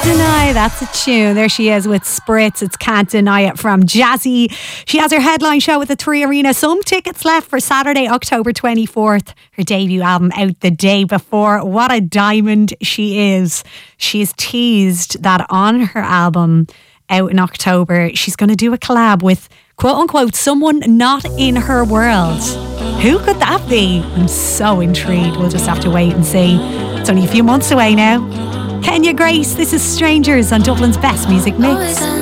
Deny. That's a tune. There she is with Spritz. It's Can't Deny It from Jazzy. She has her headline show at the 3 Arena. Some tickets left for Saturday, October 24th. Her debut album out the day before. What a diamond she is. She's teased that on her album out in October, she's going to do a collab with, quote unquote, someone not in her world. Who could that be? I'm so intrigued. We'll just have to wait and see. It's only a few months away now. Kenya Grace, this is Strangers on Dublin's Best Music Mix.